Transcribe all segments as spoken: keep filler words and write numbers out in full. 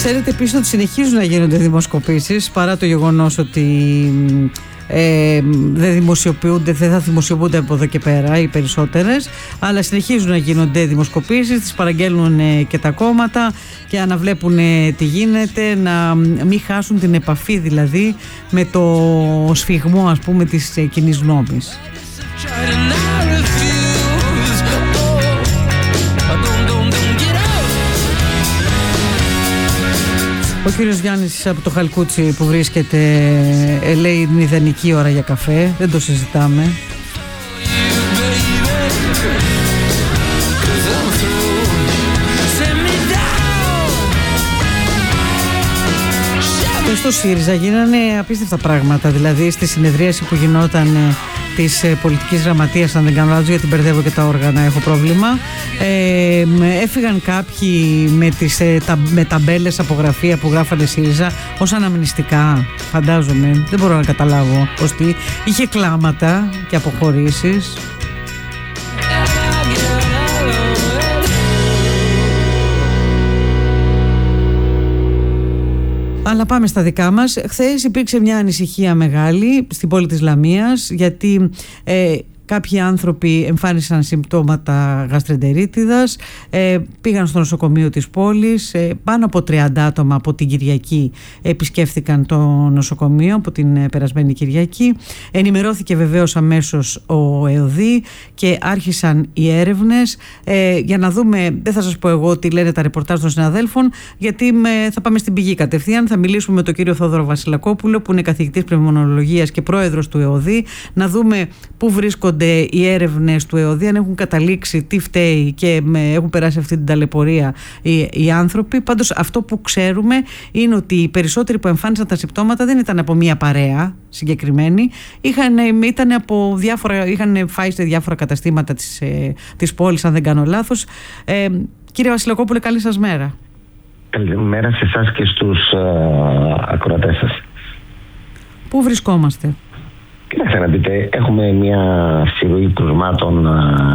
Ξέρετε επίσης ότι συνεχίζουν να γίνονται δημοσκοπήσεις παρά το γεγονός ότι ε, δεν δημοσιοποιούνται, δεν θα δημοσιοποιούνται από εδώ και πέρα οι περισσότερες, αλλά συνεχίζουν να γίνονται δημοσκοπήσεις, τις παραγγέλνουν ε, και τα κόμματα και αναβλέπουν ε, τι γίνεται, να μην χάσουν την επαφή δηλαδή με το σφιγμό, ας πούμε, της ε, κοινής γνώμης. Ο κύριος Γιάννης από το Χαλκούτσι που βρίσκεται ε, λέει είναι ιδανική ώρα για καφέ, δεν το συζητάμε. Και στο ΣΥΡΙΖΑ γίνανε απίστευτα πράγματα, δηλαδή στη συνεδρίαση που γινόταν της πολιτικής γραμματείας, αν δεν κάνω λάθος, γιατί μπερδεύω και τα όργανα, έχω πρόβλημα. Ε, έφυγαν κάποιοι με, τις, τα, με ταμπέλες από γραφεία που γράφανε ΣΥΡΙΖΑ ως αναμνηστικά, φαντάζομαι. Δεν μπορώ να καταλάβω πως τι. Είχε κλάματα και αποχωρήσεις. Αλλά πάμε στα δικά μας. Χθες υπήρξε μια ανησυχία μεγάλη στην πόλη της Λαμίας, γιατί ε, κάποιοι άνθρωποι εμφάνισαν συμπτώματα γαστρεντερίτιδας, ε, πήγαν στο νοσοκομείο της πόλης, ε, πάνω από τριάντα άτομα από την Κυριακή επισκέφθηκαν το νοσοκομείο από την ε, περασμένη Κυριακή. Ενημερώθηκε βεβαίως αμέσως ο ΕΟΔΗ και άρχισαν οι έρευνες ε, για να δούμε, δεν θα σας πω εγώ τι λένε τα ρεπορτάζ των συναδέλφων, γιατί με, θα πάμε στην πηγή κατευθείαν, θα μιλήσουμε με τον κύριο Θόδωρο Βασιλακόπουλο που είναι καθηγητής πνευμονολογίας και πρόεδρος του ΕΟΔΗ, να δούμε πού βρίσκονται οι έρευνες του ΕΟΔΗ, αν έχουν καταλήξει τι φταίει και με, έχουν περάσει αυτή την ταλαιπωρία οι, οι άνθρωποι. Πάντως αυτό που ξέρουμε είναι ότι οι περισσότεροι που εμφάνισαν τα συμπτώματα δεν ήταν από μία παρέα συγκεκριμένη, είχαν, ήταν από διάφορα, είχαν φάει σε διάφορα καταστήματα της, ε, της πόλης, αν δεν κάνω λάθος. Ε, κύριε Βασιλακόπουλε, καλή σας μέρα. Καλημέρα σε εσάς και στους uh, ακροατές σας. Πού βρισκόμαστε? Κοιτάξτε να δείτε, έχουμε μια συρροή κρουσμάτων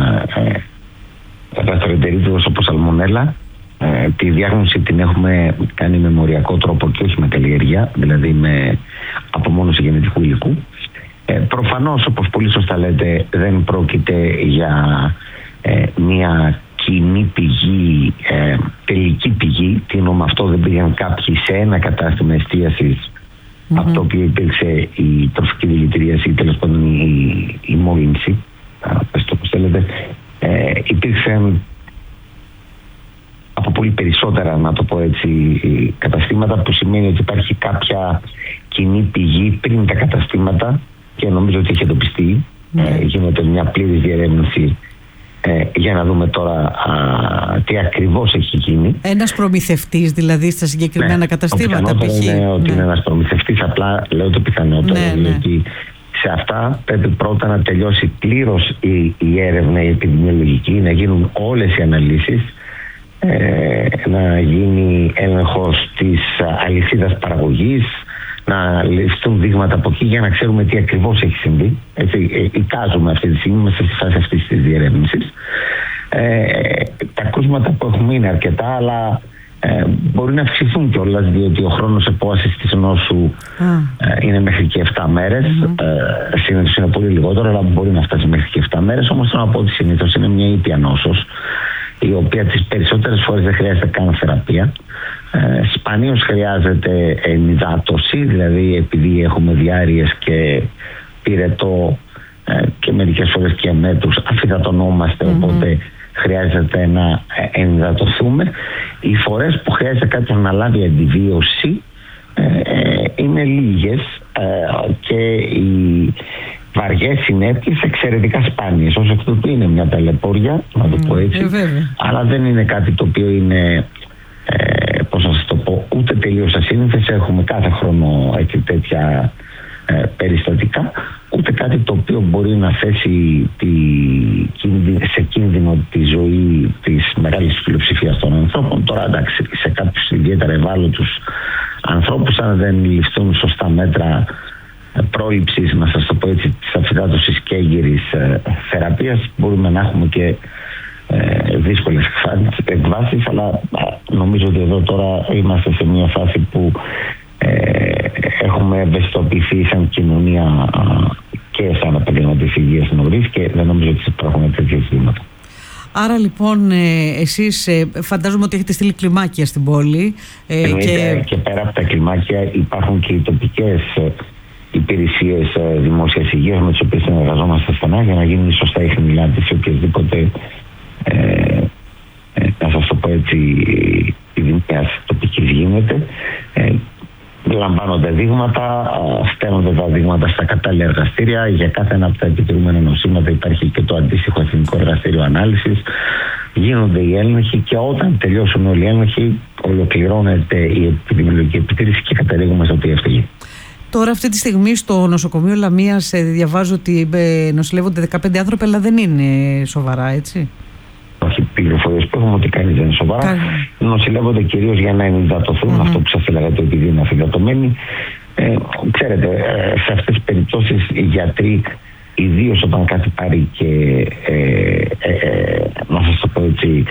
γαστρεντερίτιδος όπως σαλμονέλα. Ε, τη διάγνωση την έχουμε κάνει με μοριακό τρόπο και όχι με καλλιέργεια, δηλαδή με απομόνωση γενετικού υλικού. Ε, προφανώς, όπως πολύ σωστά λέτε, δεν πρόκειται για ε, μια κοινή πηγή, ε, τελική πηγή. Τι εννοώ με αυτό? Δεν πήγαν κάποιοι σε ένα κατάστημα εστίασης Mm-hmm. από το οποίο υπήρξε η τροφική δηλητηρίαση ή τέλος πάντων η, η μόλυνση, πες το πώς θέλετε, ε, υπήρξαν από πολύ περισσότερα, να το πω έτσι, καταστήματα, που σημαίνει ότι υπάρχει κάποια κοινή πηγή πριν τα καταστήματα και νομίζω ότι έχει εντοπιστεί. Mm-hmm. ε, γίνεται μια πλήρης διερεύνηση Ε, για να δούμε τώρα α, τι ακριβώς έχει γίνει. Ένας προμηθευτής δηλαδή στα συγκεκριμένα ναι, καταστήματα? Το πιθανότερο είναι ότι ναι. είναι ένας προμηθευτής, απλά λέω το πιθανότερο, ναι, διότι ναι. σε αυτά πρέπει πρώτα να τελειώσει πλήρως η, η έρευνα η επιδημιολογική, να γίνουν όλες οι αναλύσεις, ε, να γίνει έλεγχος της αλυσίδας παραγωγής, να ληφθούν δείγματα από εκεί για να ξέρουμε τι ακριβώς έχει συμβεί. Έτσι, εικάζουμε αυτή τη στιγμή, είμαστε στη φάση αυτής της διερεύνησης. Ε, τα κρούσματα που έχουμε είναι αρκετά, αλλά ε, μπορεί να αυξηθούν κιόλας, διότι ο χρόνος επόασης της νόσου mm. ε, είναι μέχρι και επτά μέρες. Mm-hmm. Ε, συνήθως είναι πολύ λιγότερο, αλλά μπορεί να φτάσει μέχρι και επτά μέρες. Όμως θέλω να πω ότι συνήθως είναι μια ήπια νόσος, η οποία τις περισσότερες φορές δεν χρειάζεται καν θεραπεία. Ε, σπανίως χρειάζεται ενυδάτωση, δηλαδή επειδή έχουμε διάρειες και πυρετό ε, και μερικές φορές και μέτους αφυδατωνόμαστε, mm-hmm. οπότε χρειάζεται να ενυδατωθούμε. Οι φορές που χρειάζεται κάποιος να λάβει αντιβίωση ε, ε, είναι λίγες ε, και οι βαριές συνέπειες εξαιρετικά σπάνιες. Ως εκ τούτου είναι μια ταλαιπωρία, να το πω έτσι, mm, αλλά δεν είναι κάτι το οποίο είναι Ε, πώς να σας το πω, ούτε τελείως ασύνηθες. Έχουμε κάθε χρόνο έτσι, τέτοια ε, περιστατικά, ούτε κάτι το οποίο μπορεί να θέσει τη, σε κίνδυνο τη ζωή της μεγάλης πλειοψηφίας των ανθρώπων. Τώρα εντάξει, σε κάποιους ιδιαίτερα ευάλωτους ανθρώπους, αν δεν ληφθούν σωστά μέτρα πρόληψης, να σας το πω έτσι, της αφυδάτωσης και έγκυρης ε, θεραπείας, μπορούμε να έχουμε και ε, δύσκολες εκβάσεις, αλλά νομίζω ότι εδώ τώρα είμαστε σε μια φάση που ε, έχουμε ευαισθητοποιηθεί σαν κοινωνία και σαν επαγγελματίες υγείας νωρίς και δεν νομίζω ότι υπάρχουν τέτοια ζητήματα. Άρα λοιπόν εσείς φαντάζομαι ότι έχετε στείλει κλιμάκια στην πόλη. Και... και πέρα από τα κλιμάκια υπάρχουν και οι τοπικές υπηρεσίες δημόσιας υγείας με τις οποίες συνεργαζόμαστε στενά για να γίνει σωστά η χνηλάτιση οποιασδήποτε ε, ε, να σας το πω έτσι επιδημίας τοπικής γίνεται. Ε, λαμβάνονται δείγματα, στέλνονται τα δείγματα στα κατάλληλα εργαστήρια. Για κάθε ένα από τα επιτηρούμενα νοσήματα υπάρχει και το αντίστοιχο εθνικό εργαστήριο ανάλυσης. Γίνονται οι έλεγχοι και όταν τελειώσουν όλοι οι έλεγχοι ολοκληρώνεται η επιδημιολογική επιτήρηση και καταλήγουμε στο τι έφταιγε. Τώρα αυτή τη στιγμή στο νοσοκομείο Λαμίας διαβάζω ότι νοσηλεύονται δεκαπέντε άνθρωποι, αλλά δεν είναι σοβαρά, έτσι? Όχι, πληροφορίες που έχουμε ότι κανείς δεν είναι σοβαρά. Κάνε. Νοσηλεύονται κυρίως για να ενυδατωθούν, mm-hmm. αυτό που σας έλεγα, το επειδή είναι αφυδατωμένοι. Ε, ξέρετε, σε αυτές τις περιπτώσεις οι γιατροί, ιδίως όταν κάτι πάρει και ε, ε, ε, να σας το πω έτσι,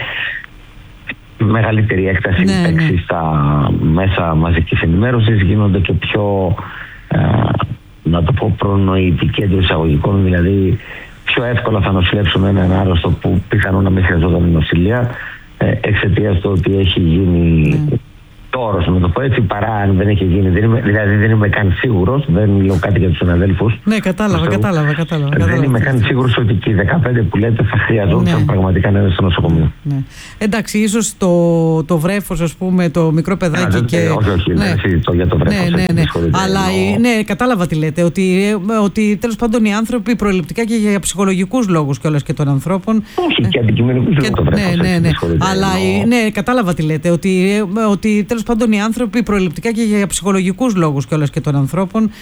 μεγαλύτερη έκταση ναι, ναι. στα μέσα μαζικής ενημέρωσης, γίνονται και πιο ε, να το πω προνοητικοί εντός εισαγωγικών, δηλαδή πιο εύκολα θα νοσηλεύσουμε έναν άρρωστο που πιθανόν να μην χρειαζόταν νοσηλεία ε, εξαιτίας του ότι έχει γίνει mm. τόρος, με το πω έτσι, παρά αν δεν έχει γίνει. Δεν είμαι, δηλαδή δεν είμαι καν σίγουρος, δεν λέω κάτι για τους συναδέλφους. Ναι, κατάλαβα, κατάλαβα, κατάλαβα. Δεν κατάλαβα, είμαι καν σίγουρος ότι και οι δεκαπέντε που λέτε θα χρειαζόταν ναι. πραγματικά να είναι στο νοσοκομείο. Ναι. Εντάξει, ίσως το, το βρέφος, ας πούμε, το μικρό παιδάκι. Α, και... ε, όχι, όχι, ναι. ναι, το για το βρέφος. Ναι, ναι, ναι. Αλλά εννοώ... ναι, κατάλαβα τι λέτε. Ότι, ότι τέλος πάντων οι άνθρωποι προληπτικά και για ψυχολογικούς λόγους κιόλας και των ανθρώπων. Όχι, ναι. και αντικειμενικούς λόγους το βρέφος. Ναι, ναι, ναι. Αλλά ναι, κατάλαβα τι λέτε. Ότι, ότι τέλος πάντων οι άνθρωποι προληπτικά και για ψυχολογικούς λόγους κιόλας και των ανθρώπων